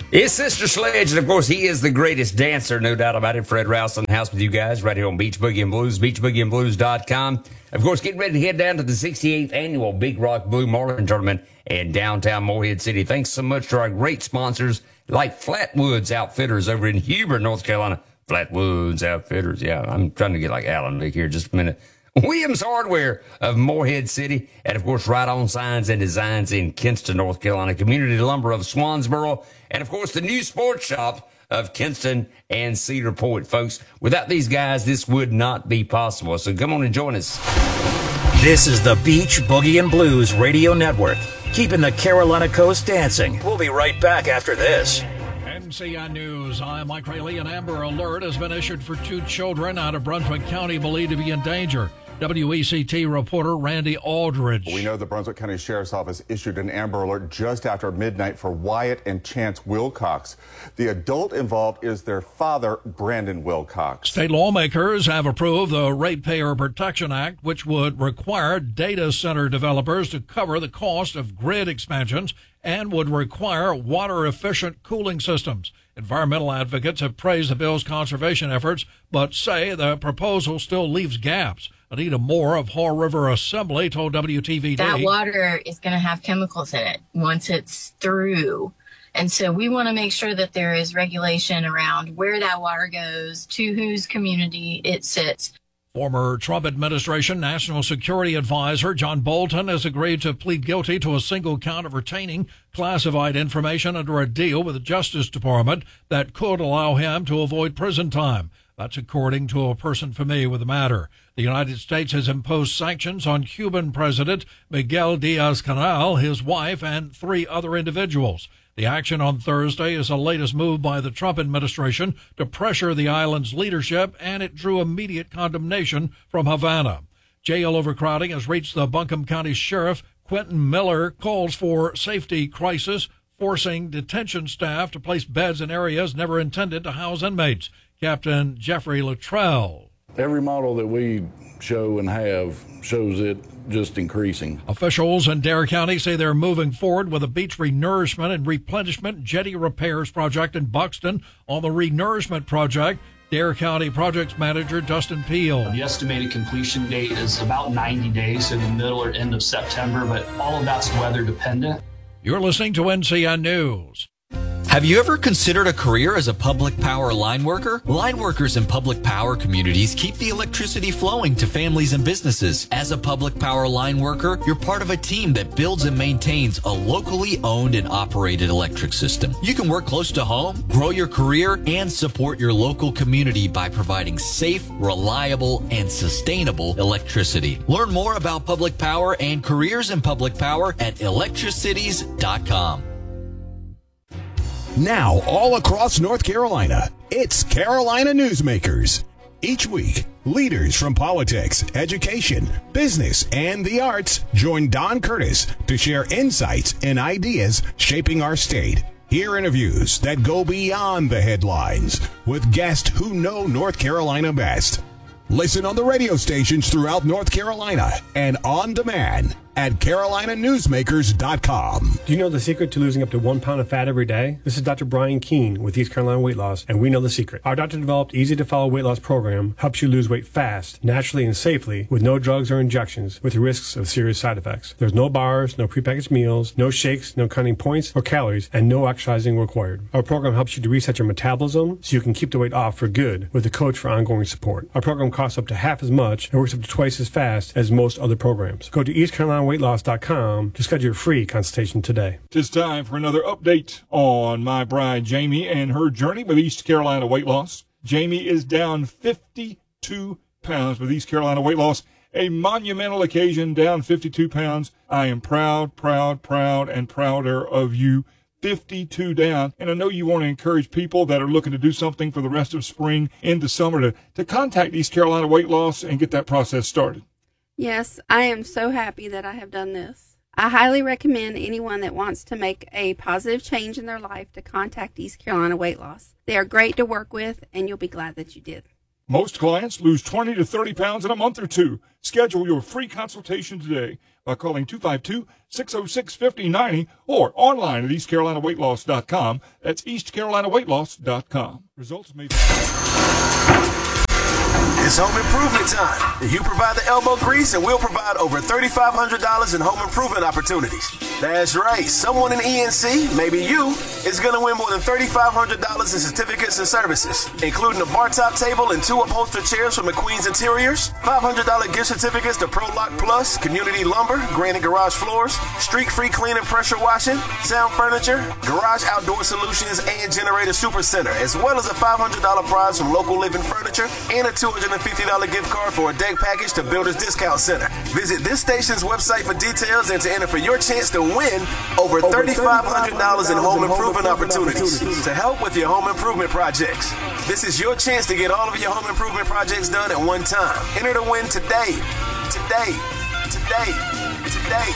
It's Sister Sledge, and of course, he is the greatest dancer, no doubt about it. Fred Rouse in the house with you guys right here on Beach Boogie and Blues, beachboogieandblues.com. Of course, getting ready to head down to the 68th annual Big Rock Blue Marlin Tournament in downtown Morehead City. Thanks so much to our great sponsors like Flatwoods Outfitters over in Huber, North Carolina. Flatwoods Outfitters. Yeah, I'm trying to get like Alan Vick here just a minute. Williams Hardware of Morehead City, and of course, Right On Signs and Designs in Kinston, North Carolina. Community Lumber of Swansboro, and of course, the new sports shop of Kinston and Cedar Point, folks. Without these guys, this would not be possible. So come on and join us. This is the Beach Boogie and Blues Radio Network, keeping the Carolina coast dancing. We'll be right back after this. NCI News, I'm Mike Rayleigh. An Amber Alert has been issued for 2 children out of Brunswick County believed to be in danger. WECT reporter Randy Aldridge. We know the Brunswick County Sheriff's Office issued an Amber Alert just after midnight for Wyatt and Chance Wilcox. The adult involved is their father, Brandon Wilcox. State lawmakers have approved the Ratepayer Protection Act, which would require data center developers to cover the cost of grid expansions and would require water-efficient cooling systems. Environmental advocates have praised the bill's conservation efforts, but say the proposal still leaves gaps. Anita Moore of Haw River Assembly told WTVD. That water is going to have chemicals in it once it's through. And so we want to make sure that there is regulation around where that water goes, to whose community it sits. Former Trump administration National Security Advisor John Bolton has agreed to plead guilty to a single count of retaining classified information under a deal with the Justice Department that could allow him to avoid prison time. That's according to a person familiar with the matter. The United States has imposed sanctions on Cuban President Miguel Diaz-Canel, his wife, and 3 other individuals. The action on Thursday is the latest move by the Trump administration to pressure the island's leadership, and it drew immediate condemnation from Havana. Jail overcrowding has reached the Buncombe County Sheriff. Quentin Miller calls for safety crisis, forcing detention staff to place beds in areas never intended to house inmates. Captain Jeffrey Luttrell. Every model that we show and have shows it just increasing. Officials in Dare County say they're moving forward with a beach renourishment and replenishment jetty repairs project in Buxton. On the renourishment project, Dare County Projects Manager Dustin Peel. The estimated completion date is about 90 days, so the middle or end of September, but all of that's weather dependent. You're listening to NCI News. Have you ever considered a career as a public power line worker? Line workers in public power communities keep the electricity flowing to families and businesses. As a public power line worker, you're part of a team that builds and maintains a locally owned and operated electric system. You can work close to home, grow your career, and support your local community by providing safe, reliable, and sustainable electricity. Learn more about public power and careers in public power at electricities.com. Now, all across North Carolina, it's Carolina Newsmakers. Each week, leaders from politics, education, business, and the arts join Don Curtis to share insights and ideas shaping our state. Hear interviews that go beyond the headlines with guests who know North Carolina best. Listen on the radio stations throughout North Carolina and on demand at carolinanewsmakers.com. Do you know the secret to losing up to 1 pound of fat every day? This is Dr. Brian Keene with East Carolina Weight Loss, and we know the secret. Our doctor-developed, easy-to-follow weight loss program helps you lose weight fast, naturally, and safely with no drugs or injections with the risks of serious side effects. There's no bars, no prepackaged meals, no shakes, no counting points or calories, and no exercising required. Our program helps you to reset your metabolism so you can keep the weight off for good with a coach for ongoing support. Our program costs up to half as much and works up to twice as fast as most other programs. Go to EastCarolinaWeightLoss.com to schedule your free consultation today. It's time for another update on my bride Jamie and her journey with East Carolina Weight Loss. Jamie is down 52 pounds with East Carolina Weight Loss. A monumental occasion, down 52 pounds. I am proud, and prouder of you. 52 down. And I know you want to encourage people that are looking to do something for the rest of spring into summer to contact East Carolina Weight Loss and get that process started. Yes, I am so happy that I have done this. I highly recommend anyone that wants to make a positive change in their life to contact East Carolina Weight Loss. They are great to work with, and you'll be glad that you did. Most clients lose 20 to 30 pounds in a month or two. Schedule your free consultation today by calling 252-606-5090 or online at EastCarolinaWeightLoss.com. That's EastCarolinaWeightLoss.com. Results may It's home improvement time. You provide the elbow grease and we'll provide over $3,500 in home improvement opportunities. That's right. Someone in ENC, maybe you, is going to win more than $3,500 in certificates and services, including a bar top table and 2 upholstered chairs from McQueen's Interiors, $500 gift certificates to ProLock Plus, Community Lumber, Granite Garage Floors, Streak-Free Clean and Pressure Washing, Sound Furniture, Garage Outdoor Solutions, and Generator Super Center, as well as a $500 prize from Local Living Furniture and a $250 gift card for a deck package to Builders Discount Center. Visit this station's website for details and to enter for your chance to win over $3,500 in home improvement opportunities to help with your home improvement projects. This is your chance to get all of your home improvement projects done at one time. Enter to win today. Today. Today. Today.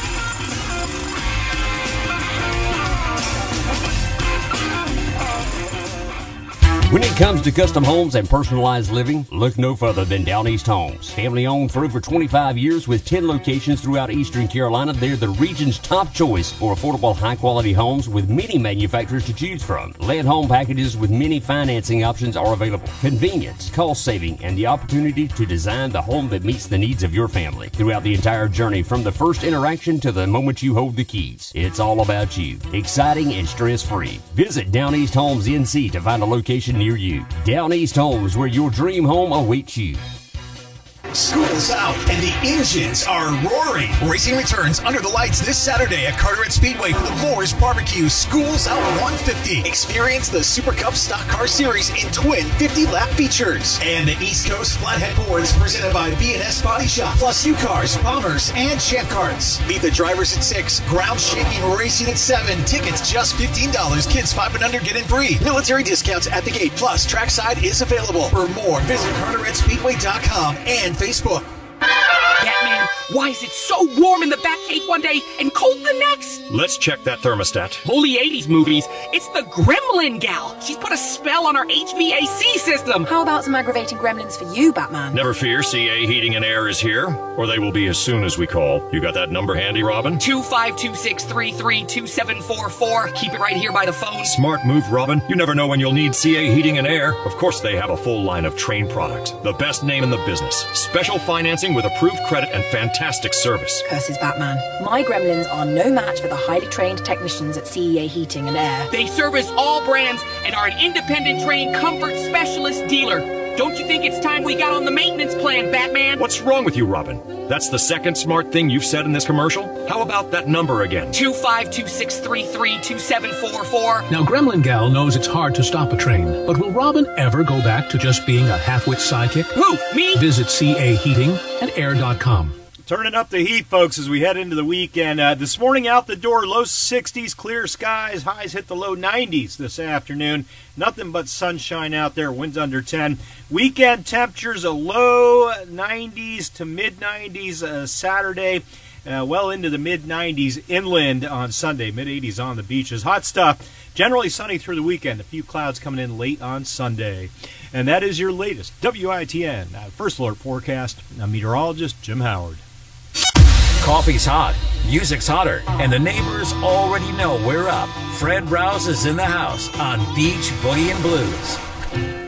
When it comes to custom homes and personalized living, look no further than Down East Homes. Family owned for over 25 years with 10 locations throughout Eastern Carolina, they're the region's top choice for affordable, high-quality homes with many manufacturers to choose from. Lead home packages with many financing options are available. Convenience, cost saving, and the opportunity to design the home that meets the needs of your family. Throughout the entire journey, from the first interaction to the moment you hold the keys, it's all about you. Exciting and stress-free. Visit Down East Homes NC to find a location near you. Down East Homes, where your dream home awaits you. School's out and the engines are roaring. Racing returns under the lights this Saturday at Carteret Speedway for the Moore's Barbecue School's Out 150. Experience the Super Cup Stock Car Series in twin 50-lap features. And the East Coast Flathead Boards presented by B&S Body Shop, plus U-Cars, Bombers, and Champ Cards. Meet the drivers at 6, ground shaking racing at 7. Tickets just $15. Kids 5 and under get in free. Military discounts at the gate, plus trackside is available. For more, visit CarteretSpeedway.com and Facebook. Batman, why is it so warm in the Batcave one day and cold the next? Let's check that thermostat. Holy 80s movies, it's the Gremlin gal. She's put a spell on our HVAC system. How about some aggravating gremlins for you, Batman? Never fear, CA Heating and Air is here, or they will be as soon as we call. You got that number handy, Robin? 252-633-2744. Keep it right here by the phone. Smart move, Robin. You never know when you'll need CA Heating and Air. Of course, they have a full line of Train products. The best name in the business. Special financing with approved credit and fantastic service. Curses, Batman. My gremlins are no match for the highly trained technicians at CEA Heating and Air. They service all brands and are an independent trained comfort specialist dealer. Don't you think it's time we got on the maintenance plan, Batman? What's wrong with you, Robin? That's the second smart thing you've said in this commercial? How about that number again? 252-633-2744. Now, Gremlin Gal knows it's hard to stop a train, but will Robin ever go back to just being a half-wit sidekick? Who, me? Visit caheatingandair.com. Turning up the heat, folks, as we head into the weekend. This morning out the door, low 60s, clear skies. Highs hit the low 90s this afternoon. Nothing but sunshine out there, winds under 10. Weekend temperatures, a low 90s to mid-90s Saturday. Well into the mid-90s inland on Sunday. Mid-80s on the beaches. Hot stuff. Generally sunny through the weekend. A few clouds coming in late on Sunday. And that is your latest WITN First Alert forecast. I'm meteorologist Jim Howard. Coffee's hot, music's hotter, and the neighbors already know we're up. Fred Rouse is in the house on Beach Boogie and Blues.